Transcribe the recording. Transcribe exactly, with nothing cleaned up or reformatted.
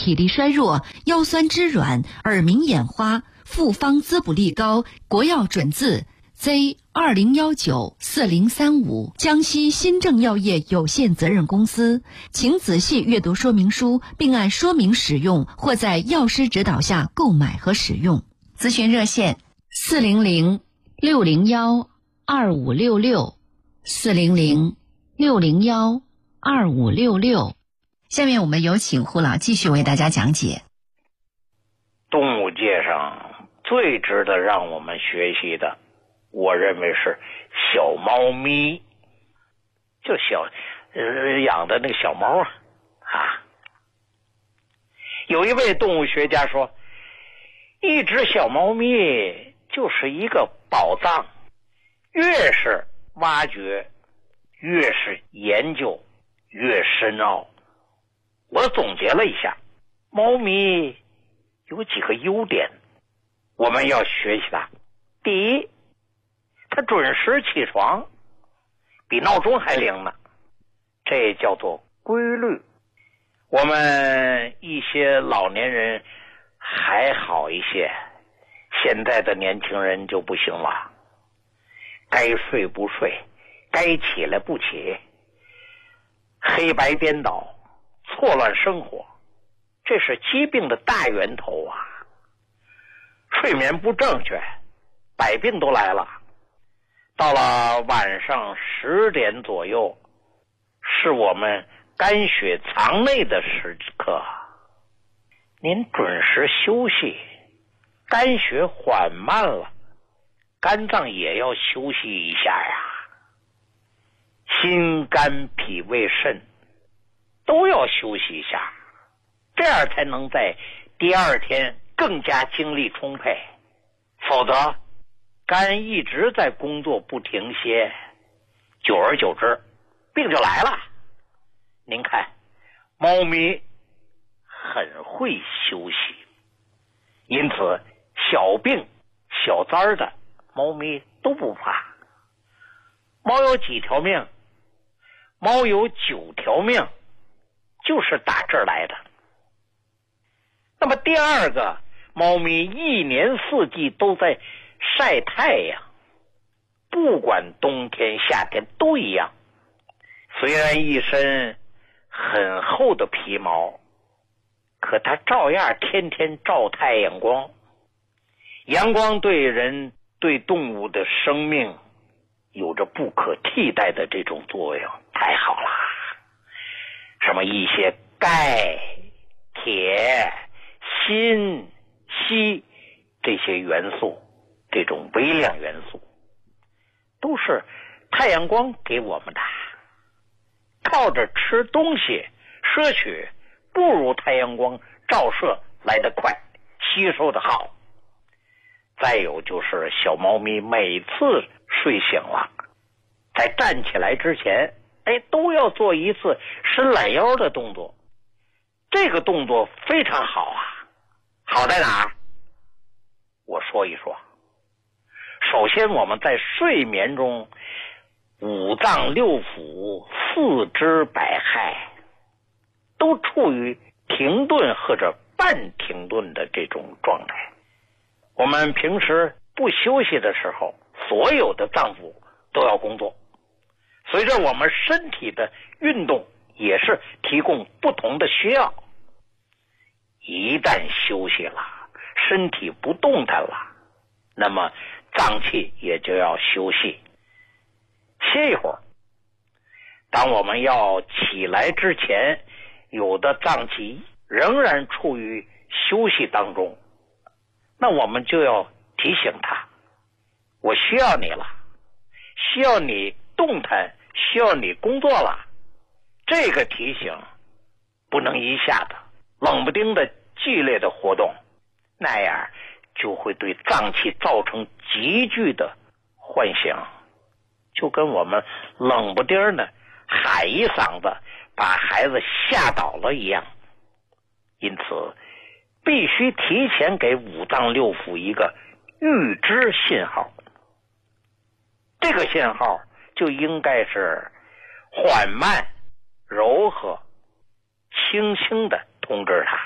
体力衰弱、腰酸肢软、耳鸣眼花，复方滋补力高，国药准字 Z 二零一九四零三五，江西新正药业有限责任公司。请仔细阅读说明书，并按说明使用，或在药师指导下购买和使用。咨询热线：四零零六零幺二五六六，四零零六零幺二五六六。下面我们有请胡老继续为大家讲解。 动物界上最值得让我们学习的，我认为是小猫咪，就小呃养的那个小猫啊啊。有一位动物学家说，一只小猫咪就是一个宝藏，越是挖掘，越是研究，越深奥。我总结了一下，猫咪有几个优点，我们要学习它。第一，它准时起床，比闹钟还灵呢，这叫做规律。我们一些老年人还好一些，现在的年轻人就不行了，该睡不睡，该起来不起，黑白颠倒，错乱生活，这是疾病的大源头啊！睡眠不正确，百病都来了。到了晚上十点左右，是我们肝血藏内的时刻，您准时休息，肝血缓慢了，肝脏也要休息一下呀。心肝脾胃肾都要休息一下，这样才能在第二天更加精力充沛。否则肝一直在工作不停歇，久而久之病就来了。您看猫咪很会休息，因此小病小灾的猫咪都不怕。猫有几条命？猫有九条命，就是打这儿来的。那么第二个，猫咪一年四季都在晒太阳，不管冬天夏天都一样。虽然一身很厚的皮毛，可它照样天天照太阳光。阳光对人对动物的生命有着不可替代的这种作用，太好了。什么一些钙、铁、锌、硒这些元素，这种微量元素都是太阳光给我们的。靠着吃东西摄取不如太阳光照射来得快，吸收的好。再有就是小猫咪每次睡醒了，在站起来之前，哎，都要做一次伸懒腰的动作。这个动作非常好啊，好在哪儿？我说一说。首先，我们在睡眠中，五脏六腑、四肢百骸都处于停顿或者半停顿的这种状态。我们平时不休息的时候，所有的脏腑都要工作。随着我们身体的运动，也是提供不同的需要。一旦休息了，身体不动弹了，那么脏器也就要休息，歇一会儿。当我们要起来之前，有的脏器仍然处于休息当中，那我们就要提醒他，我需要你了，需要你动弹，需要你工作了。这个提醒不能一下子冷不丁的剧烈的活动，那样就会对脏器造成急剧的唤醒，就跟我们冷不丁的喊一嗓子把孩子吓倒了一样。因此必须提前给五脏六腑一个预知信号，这个信号就应该是缓慢、柔和、轻轻的通知他。